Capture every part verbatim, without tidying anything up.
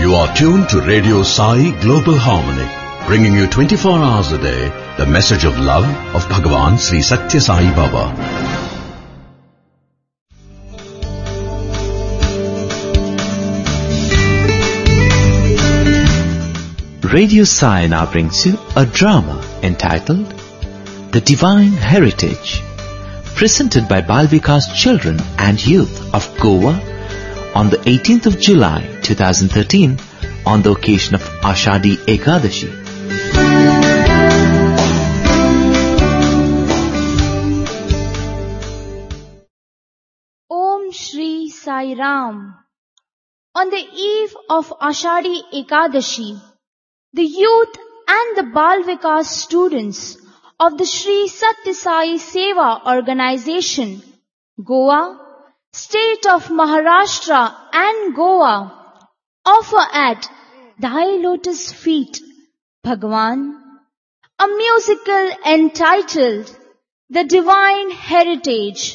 You are tuned to Radio Sai Global Harmony, bringing you twenty-four hours a day the message of love of Bhagavan Sri Satya Sai Baba. Radio Sai now brings you a drama entitled The Divine Heritage, presented by Bal Vikas Children and Youth of Goa on the eighteenth of July twenty thirteen on the occasion of Ashadi Ekadashi. Om Shri Sai Ram. On the eve of Ashadi Ekadashi, the youth and the Bal Vikas students of the Sri Satya Sai Seva Organization, Goa, State of Maharashtra and Goa, offer at Thy Lotus Feet, Bhagavan, a musical entitled The Divine Heritage.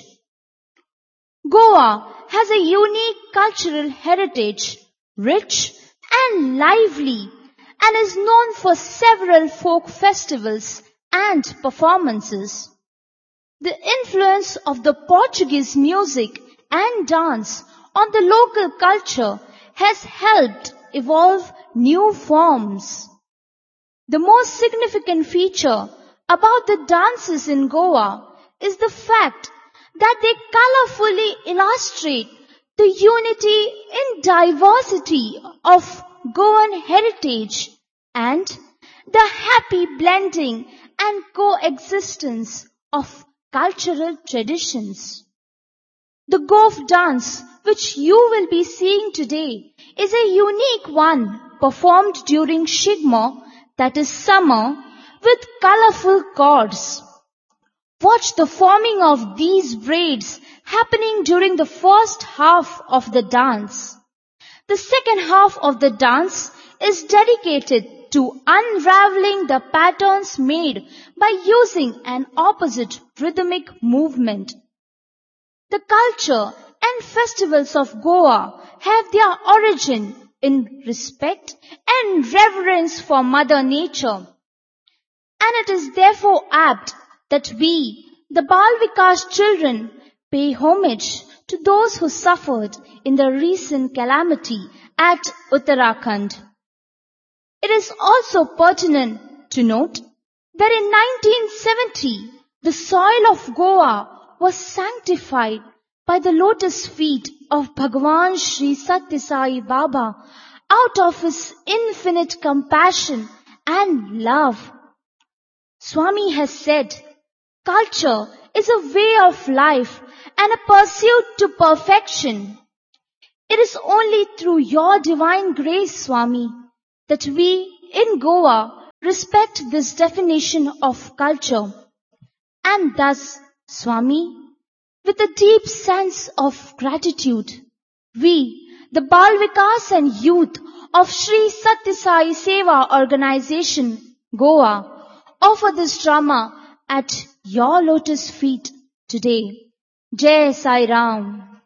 Goa has a unique cultural heritage, rich and lively, and is known for several folk festivals and performances. The influence of the Portuguese music and dance on the local culture has helped evolve new forms. The most significant feature about the dances in Goa is the fact that they colorfully illustrate the unity in diversity of Goan heritage and the happy blending and coexistence of cultural traditions. The Gov dance, which you will be seeing today, is a unique one performed during Shigma, that is summer, with colorful cords. Watch the forming of these braids happening during the first half of the dance. The second half of the dance is dedicated to unraveling the patterns made by using an opposite rhythmic movement. The culture and festivals of Goa have their origin in respect and reverence for Mother Nature. And it is therefore apt that we, the Bal Vikas children, pay homage to those who suffered in the recent calamity at Uttarakhand. It is also pertinent to note that in nineteen seventy, the soil of Goa was sanctified by the lotus feet of Bhagavan Sri Satya Sai Baba out of his infinite compassion and love. Swami has said, culture is a way of life and a pursuit to perfection. It is only through your divine grace, Swami, that we in Goa respect this definition of culture. And thus, Swami, with a deep sense of gratitude, we, the Bal Vikas and youth of Sri Satya Sai Seva Organization, Goa, offer this drama at your lotus feet today. Jai Sai Ram.